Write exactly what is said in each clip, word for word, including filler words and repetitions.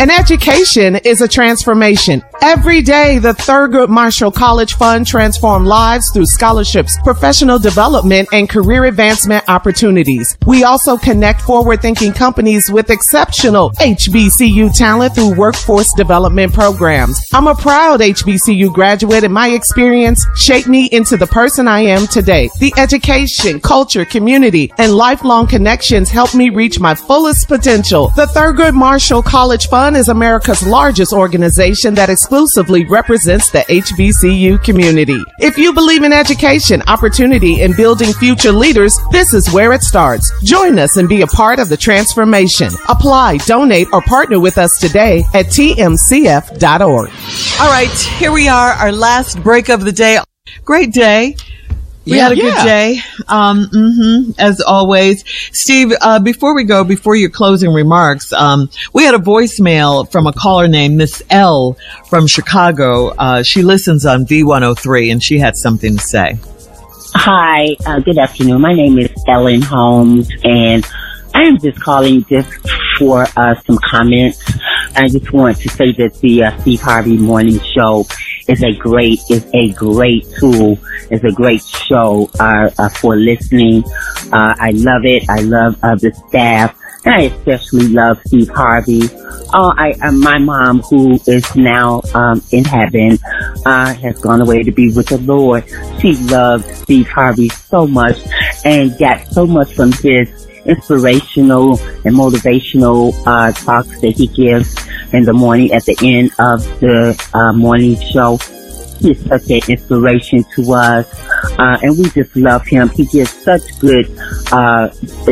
An education is a transformation. Every day, the Thurgood Marshall College Fund transforms lives through scholarships, professional development, and career advancement opportunities. We also connect forward-thinking companies with exceptional H B C U talent through workforce development programs. I'm a proud H B C U graduate, and my experience shaped me into the person I am today. The education, culture, community, and lifelong connections help me reach my fullest potential. The Thurgood Marshall College Fund is America's largest organization that exclusively represents the H B C U community. If you believe in education, opportunity, and building future leaders, this is where it starts. Join us and be a part of the transformation. Apply, donate, or partner with us today at T M C F dot org. All right, here we are, our last break of the day. Great day. We yeah, had a yeah. good day, um, mm-hmm, as always. Steve, uh, before we go, before your closing remarks, um, we had a voicemail from a caller named Miss L from Chicago. Uh, she listens on V one oh three, and she had something to say. Hi, uh, good afternoon. My name is Ellen Holmes, and I am just calling just for uh, some comments. I just want to say that the uh, Steve Harvey Morning Show is a great, is a great tool, is a great show uh, uh, for listening. Uh, I love it. I love uh, the staff, and I especially love Steve Harvey. Oh, I, uh, my mom, who is now um, in heaven, uh, has gone away to be with the Lord. She loved Steve Harvey so much and got so much from his inspirational and motivational uh talks that he gives in the morning at the end of the uh, morning show. He's such an inspiration to us, uh, and we just love him. He gives such good uh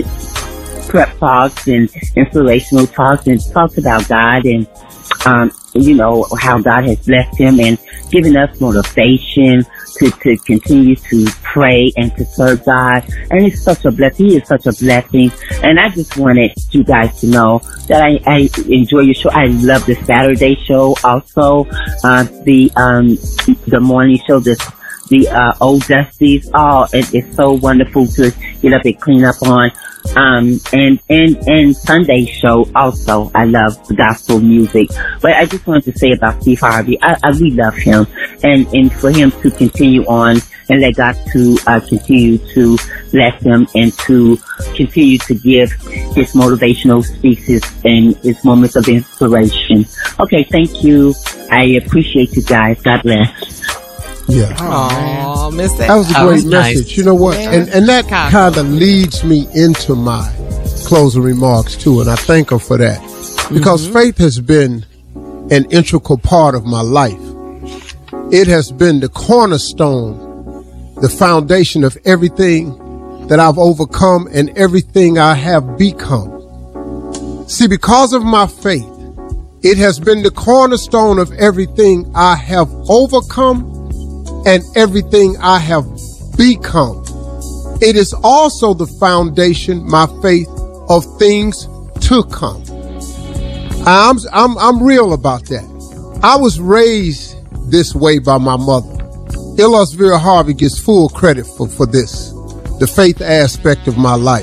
prep talks and inspirational talks, and talks about God and um you know how God has blessed him and given us motivation to, to continue to pray and to serve God. And it's such a blessing. He is such a blessing. And I just wanted you guys to know that I, I enjoy your show. I love the Saturday show also. Uh, the, um, the morning show, the, the, uh, Old Dusties. Oh, it, it's so wonderful to get up and clean up on. Um, and, and, and Sunday show also. I love the gospel music. But I just wanted to say about Steve Harvey, I, I we love him. And, and for him to continue on and let God to, uh, continue to bless him and to continue to give his motivational speeches and his moments of inspiration. Okay, thank you. I appreciate you guys. God bless. Yeah. Oh, Miss That was a great was message. Nice. You know what? Yeah. And and that kind of leads me into my closing remarks too, and I thank her for that. Because mm-hmm. faith has been an integral part of my life. It has been the cornerstone, the foundation of everything that I've overcome and everything I have become. See, because of my faith, it has been the cornerstone of everything I have overcome and everything I have become. It is also the foundation, my faith, of things to come. I'm, I'm, I'm real about that. I was raised this way by my mother. Elos Vera Harvey gets full credit for, for this, the faith aspect of my life.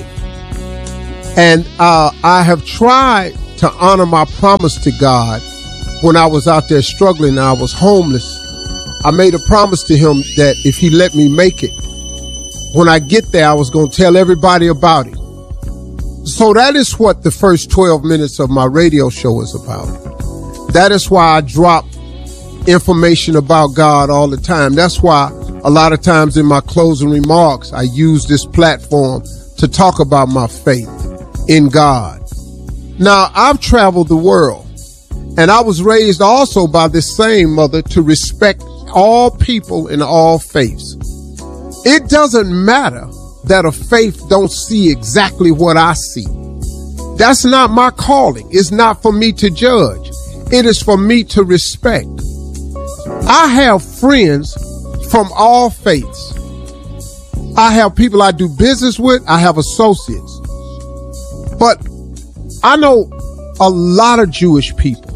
And uh, I have tried to honor my promise to God when I was out there struggling and I was homeless. I made a promise to him that if he let me make it, when I get there, I was going to tell everybody about it. So that is what the first twelve minutes of my radio show is about. That is why I drop information about God all the time. That's why a lot of times in my closing remarks, I use this platform to talk about my faith in God. Now, I've traveled the world, and I was raised also by this same mother to respect all people in all faiths. It doesn't matter that a faith don't see exactly what I see. That's not my calling. It's not for me to judge. It is for me to respect. I have friends from all faiths. I have people I do business with. I have associates. But I know a lot of Jewish people.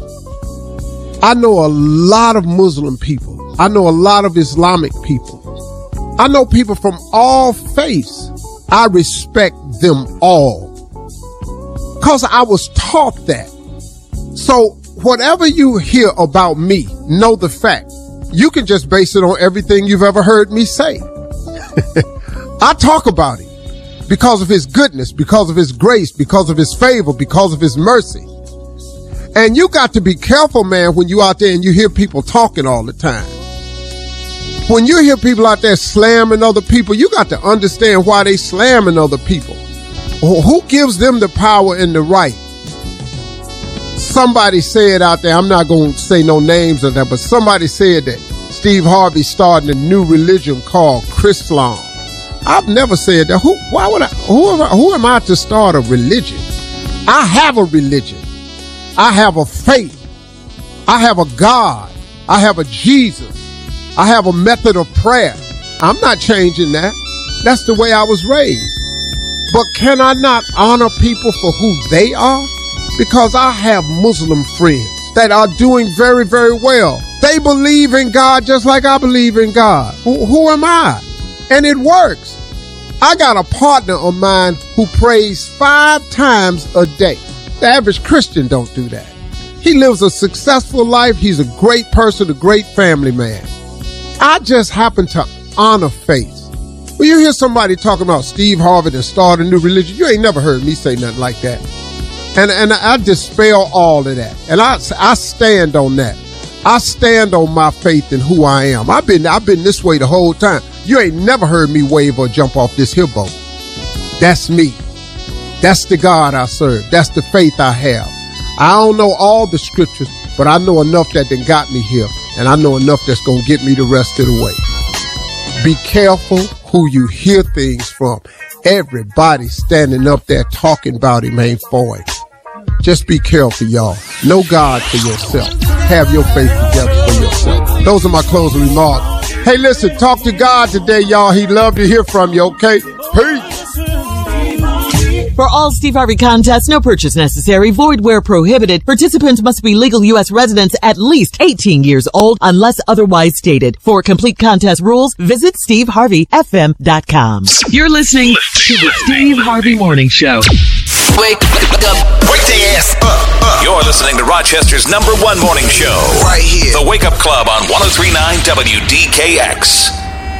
I know a lot of Muslim people. I know a lot of Islamic people. I know people from all faiths. I respect them all because I was taught that. So whatever you hear about me, know the fact. You can just base it on everything you've ever heard me say. I talk about him because of his goodness, because of his grace, because of his favor, because of his mercy. And you got to be careful, man, when you out there and you hear people talking all the time. When you hear people out there slamming other people, you got to understand why they slamming other people. Who gives them the power and the right? Somebody said out there, I'm not going to say no names of that, but somebody said that Steve Harvey started a new religion called Chrislam. I've never said that. Who, why would I, who am I, who am I to start a religion? I have a religion. I have a faith. I have a God. I have a Jesus. I have a method of prayer. I'm not changing that. That's the way I was raised. But can I not honor people for who they are? Because I have Muslim friends that are doing very, very well. They believe in God just like I believe in God. Who, who am I? And it works. I got a partner of mine who prays five times a day. The average Christian don't do that. He lives a successful life. He's a great person, a great family man. I just happen to honor faith. When you hear somebody talking about Steve Harvey and start a new religion, you ain't never heard me say nothing like that. And and I dispel all of that. And I, I stand on that. I stand on my faith in who I am. I've been I've been this way the whole time. You ain't never heard me wave or jump off this hill boat. That's me. That's the God I serve. That's the faith I have. I don't know all the scriptures, but I know enough that done got me here. And I know enough that's going to get me the rest of the way. Be careful who you hear things from. Everybody standing up there talking about him ain't for him. Just be careful, y'all. Know God for yourself. Have your faith together for yourself. Those are my closing remarks. Hey, listen, talk to God today, y'all. He'd love to hear from you, okay? Peace. For all Steve Harvey contests, no purchase necessary, void where prohibited. Participants must be legal U S residents at least eighteen years old unless otherwise stated. For complete contest rules, visit steve harvey f m dot com. You're listening to the Steve Harvey Morning Show. Wake up. Wake the ass up, up. You're listening to Rochester's number one morning show. Right here. The Wake Up Club on one oh three point nine W D K X.